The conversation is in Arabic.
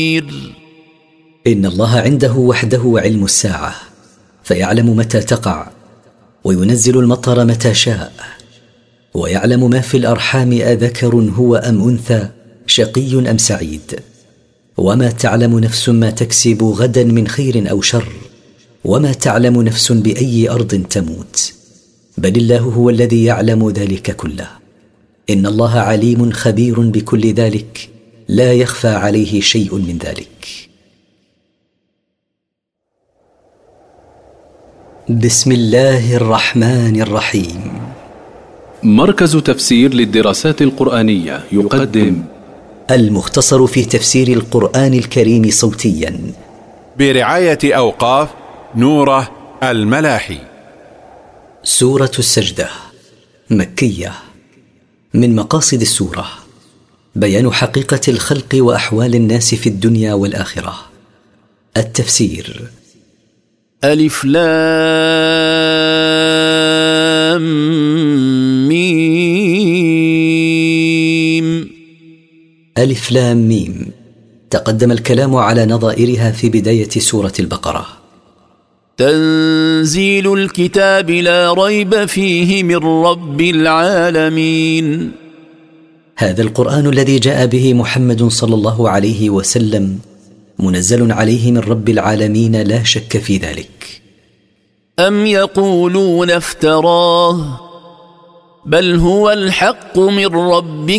إن الله عنده وحده علم الساعة، فيعلم متى تقع، وينزل المطر متى شاء، ويعلم ما في الأرحام أذكر هو أم أنثى، شقي أم سعيد. وما تعلم نفس ما تكسب غدا من خير أو شر، وما تعلم نفس بأي أرض تموت، بل الله هو الذي يعلم ذلك كله. إن الله عليم خبير بكل ذلك، لا يخفى عليه شيء من ذلك. بسم الله الرحمن الرحيم. مركز تفسير للدراسات القرآنية يقدم المختصر في تفسير القرآن الكريم صوتيا برعاية أوقاف نوره الملاحي. سورة السجدة مكية. من مقاصد السورة بيان حقيقة الخلق وأحوال الناس في الدنيا والآخرة. التفسير: ألف لام ميم. ألف لام ميم. تقدم الكلام على نظائرها في بداية سورة البقرة. تنزيل الكتاب لا ريب فيه من رب العالمين. هذا القرآن الذي جاء به محمد صلى الله عليه وسلم منزل عليه من رب العالمين، لا شك في ذلك. أم يقولون افتراه بل هو الحق من ربك